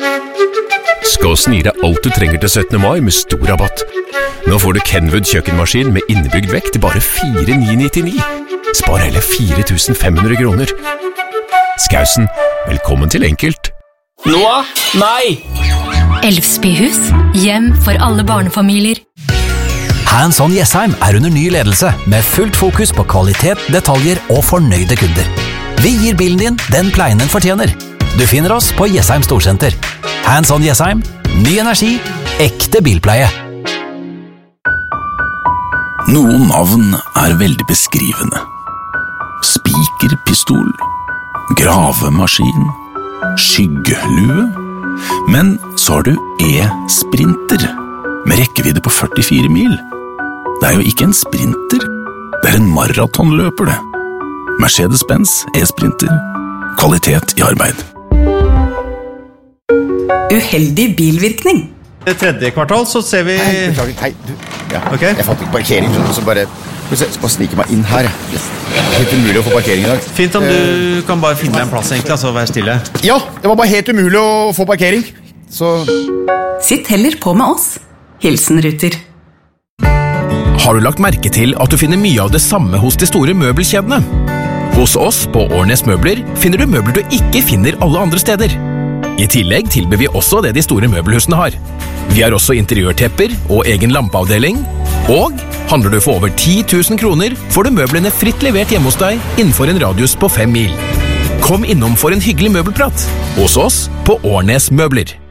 Skåsen gir deg alt du trenger til 17. mai med stor rabatt. Nå får du Kenwood kjøkkenmaskin med innebygd vekt til bare 4,999. Spar hele 4.500 kroner. Skåsen, velkommen til enkelt. Noah, nei! Elvsbyhus, hjem for alle barnefamilier. Hands On Jessheim under ny ledelse, med fullt fokus på kvalitet, detaljer og fornøyde kunder. Vi gir bilen din den pleien den fortjener. Du finner oss på Jessheim Storsenter. Hands On Jessheim, ny energi, ekte bilpleie. Noen navn veldig beskrivende. Spikerpistol, gravemaskin, skyggelue. Men så har du e-sprinter, med rekkevidde på 44 mil. Det jo ikke en sprinter, det en maratonløper det. Mercedes-Benz e-sprinter, kvalitet i arbeid. Uheldig bilvirkning. I tredje kvartal så ser vi... Hei, du. Ja, okay. Jeg fant ikke parkering, så bare snike meg inn her. Det helt umulig å få parkering i dag. Fint om du kan bare finne en plass egentlig, altså vær stille. Ja, det var bare helt umulig å få parkering. Så... Sitt heller på med oss. Hilsen Ruter. Har du lagt merke til at du finner mye av det samme hos de store møbelkjedene? Hos oss på Årnes Møbler finner du møbler du ikke finner alle andre steder. I tillegg tilbyr vi også det de store møbelhusene har. Vi har også interiørtepper og egen lampeavdeling. Og handler du for over 10 000 kroner, får du møblene fritt levert hjemme hos deg innenfor en radius på 5 mil. Kom innom for en hyggelig møbelprat hos oss på Årnes Møbler.